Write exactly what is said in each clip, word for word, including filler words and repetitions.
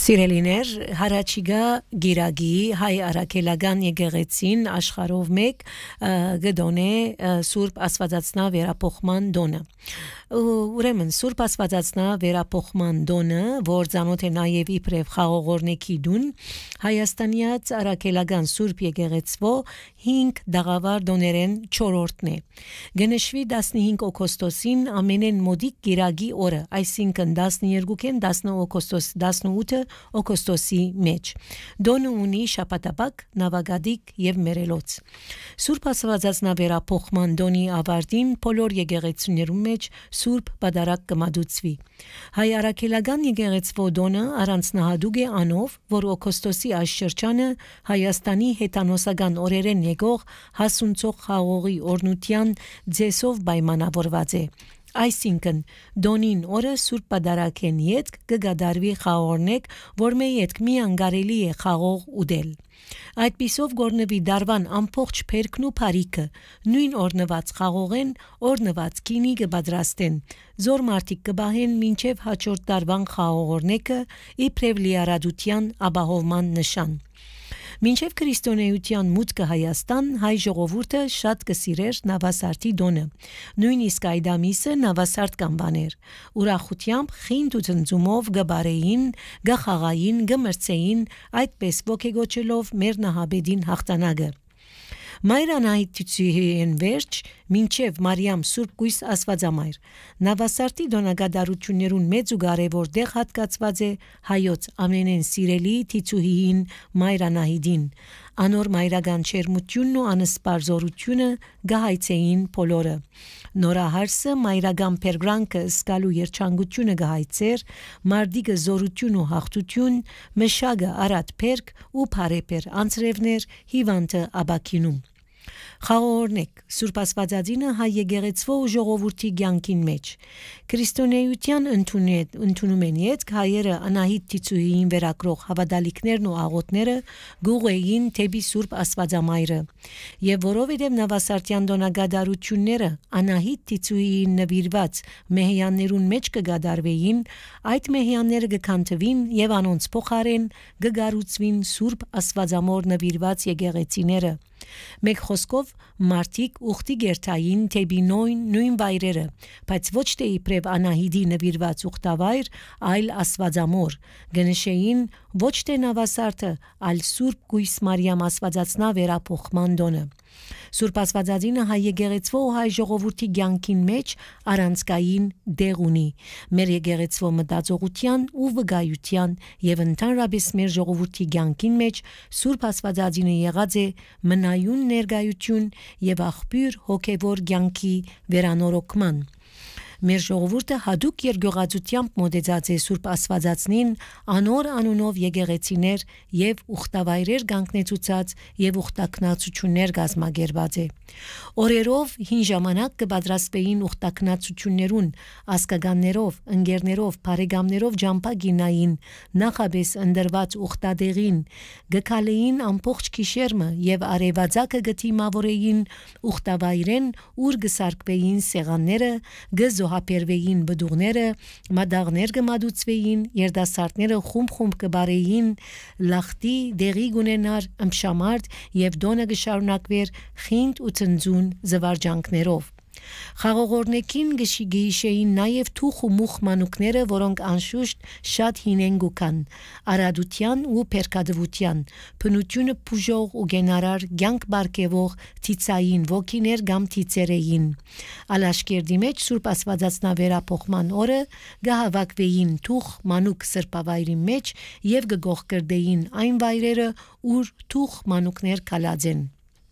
Սիրելիներ, հարաճիգա գիրագի հայ արաքելական եկեղեցին աշխարհով մեկ գդոնե Սուրբ Աստվածածնա վերապոխման դոնը։ Ուրեմն Սուրբ Աստվածածնա վերապոխման դոնը, որ ցանոթ է նաև իբրև խաղողորնեքի դուն, Հայաստանիած արաքելական Սուրբ եկեղեցվո հինգ դաղավար դոներեն չորրորդն է։ Գնշվի տասնհինգ օգոստոսին ամենեն մոդիկ գիրագի օրը, այսինքն տասներկուքեն օգոստոս տասնութը օգոստոսի մեջ։ Դոնը ունի շաբաթաբակ, նավագադիկ եւ մերելոց։ Սուրբ Աստվածածնա վերապոխման դոնի ավարտին բոլոր եկեղեցիներում մեջ Սուրբ պատարագ կմատուցվի։ Հայ արաքելական եկեղեցվո դոնը առանձնահատուկ է անով, որ օգոստոսի այս շրջանը Հայաստանի հետանոսական օրերեն եկող հասունցող խաղողի օրնության ձեսով պայմանավորված է։ Այսինքն դոնին օրը Սուրբ պատարագեն յետք կգադարվի խաղողնեք, որ մե յետք միան կարելի է խաղող ուդել։ Այդպիսով գորնվի դարվան ամբողջ փերքն ու բարիքը, նույն օրնված խաղողեն, օրնված քինի կպատրաստեն, զոր մարդիկ կբահեն մինչև հաջորդ դարվան խաղողորնեկը իբրև լիարադության ապահովման նշան։ Մինչև քրիստոնեության մուտքը Հայաստան, հայ ժողովուրդը շատ կսիրեր նավասարտի դոնը։ Նույնիսկ այդ ամիսը նավասարտ կանվաներ։ Ուրախությամբ խինդ ու ծնծումով գբարեին, գախաղային, գմրցեին, այդպես ոգեգոճելով մեր նահաբեդին հաղթանակը։ Մայրանահիտությունն վերջ մինչև Մարիամ Սուրբ Գույս Աստվածամայր։ Նավասարտի դոնագադարություններուն մեծ ու կարևոր դեղ հատկացված է հայոց ամենեն սիրելի Տիցուհին Մայրանահիդին։ Անոր մայրական չերմությունն ու անսպարզորությունը գահայցեին բոլորը։ Նորահարսը մայրական պերգրանքը սկալու երջանկությունը գահայցեր, մարդիկը զորություն ու հաղթություն, մշագը արատ պերգ ու բարեպեր անցրևներ հիվանդը աբակինում։ Խաղողորնեք Սուրբ Աստվածածինը հայ եկեղեցվո ու ժողովրդի կյանքին մեջ։ Քրիստոնեության ընդունում են յետք հայերը Անահիտ Տիցուհին վերակրող հավատալիքներն ու աղոթները գուղեին թեպի Սուրբ Աստվածամայրը։ Եվ որովհետև նավասարտյան դոնագադարությունները Անահիտ Տիցուհին նվիրված մեհյաններուն մեջ կգադարվեին, այդ մեհյանները կքանթվին եւ անոնց փոխարեն կգառուցվին Սուրբ Աստվածամոր նվիրված եկեղեցիները։ Մեկ խոսքով մարդիկ ուխտի գերտային թեպի նույն նույն վայրերը, բայց ոչ թե իբրև Անահիդի նվիրված ուխտավայր, այլ Աստվածամոր, գնշեին ոչ թե նավասարտը, այլ Սուրբ Գույս Մարիամ Աստվածածնա վերապոխման դոնը։ Սուրբ Աստվածածինը հայ եկեղեցվո ու հայ ժողովրդի կյանքին մեջ առանցքային դեղ ունի։ Մեր եկեղեցվո մտածողության ու վկայության եւ ընդհանրապես մեր ժողովրդի կյանքին մեջ Սուրբ Աստվածածինը եղած է մնայուն ներկայություն եւ աղբյուր հոգեվոր կյանքի վերանորոգման։ Մեր ժողովուրդը հadouk երգողացությամբ մոտեցած է Սուրբ Աստվածածնին, անոր անունով եկեղեցիներ եւ ուխտավայրեր կանգնեցուցած եւ ուխտակնացություններ գազմագերված է։ Օրերով հին ժամանակ կպատրաստվեին ուխտակնացություններուն, ասկագաններով, ընկերներով, բարեկամներով ջամփա գինային, նախաբես ընդրված ուխտադեղին, գկալեին ամբողջ քիշերմը եւ արևածագը գտիմավորեին ուխտավայրեն, ուր գսարկվեին սեղանները, գզ հապերվեին բդուղները, մադաղներ կմադուցվեին, երդասարտները խումբ-խումբ կբարեին, լախտի դեղի գունենար ըմշամարդ եւ դոնը կշարունակվեր խինդ ու ծնծուն զվարճանքներով։ Խաղողորնեկին գիշեին նաև թուխ ու մուխ մանուկները, որոնք անշուշտ շատ հինեն գուքան, արադության ու պերկադվության, փնությունը պուժող ու գենարար գյանք բարկևող թիցային ոգիներ գամ թիցերեին։ Ալաշկերդի մեջ Սուրբ Աստվածածնա վերապոխման օրը գահավաքվեին թուխ մանուկ սրբավայրի մեջ եւ գողկրդեին այն վայրերը, ուր թուխ մանուկներ կալած են։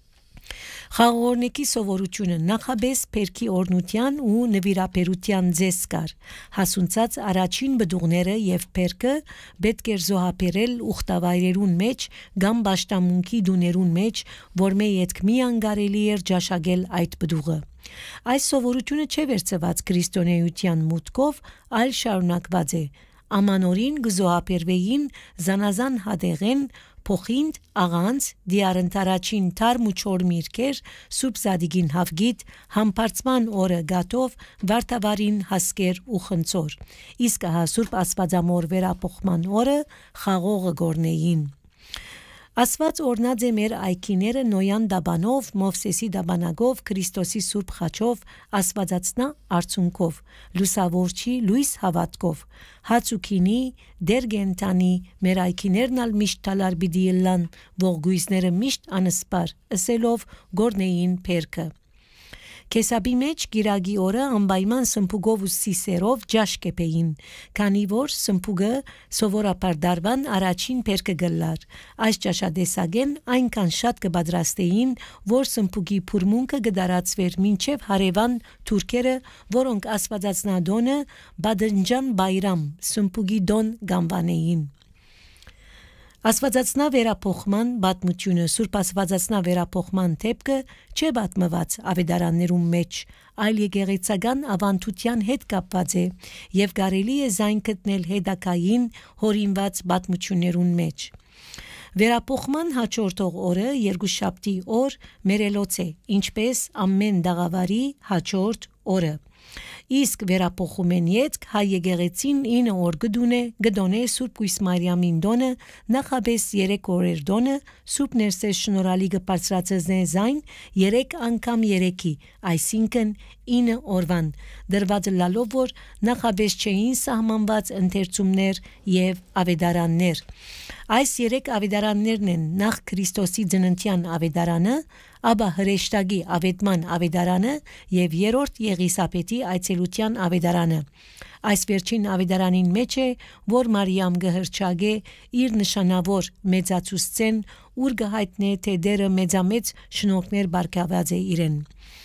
Խաղողորնեկի սովորությունը նախաբես պերքի օրնության ու նվիրապերության ձես կար։ Հասունցած առաջին բդուղները եւ պերքը պետք էր զոհապերել ուխտավայրերուն մեջ կամ բաշտամունքի դուներուն մեջ, որ մե յետք միան կարելի էր ճաշակել այդ բդուղը։ Այս սովորությունը չէ վերցված քրիստոնեության մուտքով, այլ շարունակված է։ Ամանորին գզոհապերվեին զանազան հադեղեն փոխինդ աղանց դիարընտարաչին թարմ ու չոր միրգեր Սուրբ Զադիգին հավգիտ համբարձման օրը գատով վարդավարին հասկեր ու խնձոր իսկ հա Սուրբ Աստվածամոր վերապոխման օրը խաղողը գորնեին Ասված օրնած է մեր այքիները նոյան դաբանով, Մովսեսի դաբանագով, Քրիստոսի Սուրբ խաչով, Աստվածածնա արցունքով, լուսավորչի լույս հավատքով, հացուքինի, դերգենտանի, մեր այքիներն ալ միշտ տալար բիդի ելլան, ողգույզները միշտ անսպար, ըսելով գորնեին պերքը։ Կեսաբի մեջ գիրագի օրը անպայման սմփուգով ու սիսերով ջաշ կեպեին, քանի որ սմփուգը սովորաբար դարվան առաջին պերքը գլար։ Այս ճաշադեսագեն այնքան շատ կբադրաստեին, որ սմփուգի փուրմունքը կդարածվեր մինչև հարևան թուրքերը, որոնք Աստվածածնադոնը բադնջան բայրամ, սմփուգի դոն գանվանեին։ Աստվածածնա վերապոխման բացմությունը Սուրբ Աստվածածնա վերապոխման թեփքը չէ բացմված ավետարաններում մեջ, այլ եկեղեցական ավանդության հետ կապված է եւ կարելի է զայն գտնել հետակային հորինված բացմություններուն մեջ։ Վերապոխման հաջորդող օրը երկուշաբթի օր մերելոց է, ինչպես ամեն դաղավարի հաջորդ օրը։ Իսկ վերապոխումեն յետք հայ եկեղեցին ինը օր գդունե գդոնե Սուրբ Կույս Մարիամին դոնը նախաբես երեք օրեր դոնը Սուրբ Ներսես շնորհալի գբարձրացնե զայն երեք անգամ երեքի այսինքն ինը օրվան դրված լալով որ նախաբես չէին սահմանված ընթերցումներ եւ ավետարաններ այս երեք ավետարաններն են նախ Քրիստոսի ծննդյան ավետարանը ապա հրեշտակի ավետման ավետարանը եւ երրորդ Եղիսաբեթի այցելության ավետարանը այս վերջին ավետարանին մեջ է որ Մարիամ գհրճագե իր նշանավոր մեծացուցցեն ուր գհայտնե թե դերը մեծամեծ շնորհներ բարգավաց է իրեն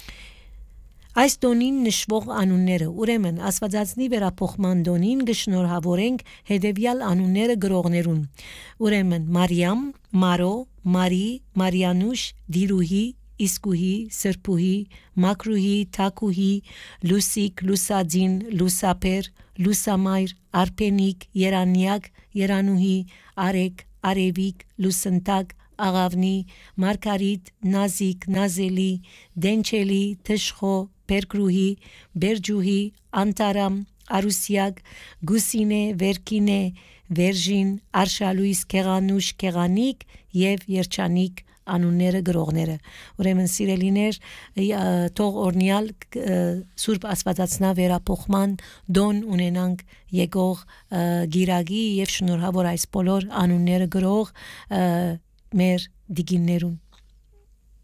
Այս դոնին նշվող անունները ուրեմն Աստվածածնի վերապոխման դոնին գշնորհավորենք հետևյալ անունները գրողներուն ուրեմն Մարիամ, Մարո, Մարի, Մարիանուշ, Դիրուհի, Իսկուհի, Սրբուհի, Մակրուհի, Թակուհի, Լուսիկ, Լուսադին, Լուսապեր, Լուսամայր, Արփենիկ, Երանիակ, Երանուհի, Արեկ, Արևիկ, Լուսընտակ Աղավնի, Մարգարիտ, Նազիկ, Նազելի, Դենչելի, Թշխո, Պերկրուհի, Բերջուհի, Անտարամ, Արուսիակ, Գուսինե, Վերկինե, Վերժին, Արշալույս, Կեղանուշ, Կեղանիկ եւ Երջանիկ անունները գրողները ուրեմն սիրելիներ թող օրնյալ Սուրբ Աստվածածնա վերապոխման դոն ունենանք եկող գիրագի եւ շնորհավոր այս բոլոր անունները գրող մեր դիգիններուն